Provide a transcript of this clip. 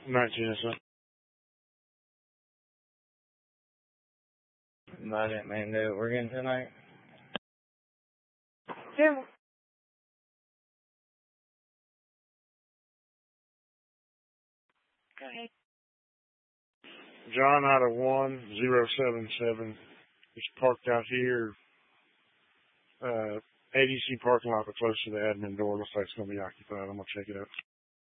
19 or so. I didn't mean to. We're getting tonight. Yeah. Go ahead. John out of 1077 is parked out here. ADC parking lot, but close to the admin door. Looks like it's going to be occupied. I'm going to check it out.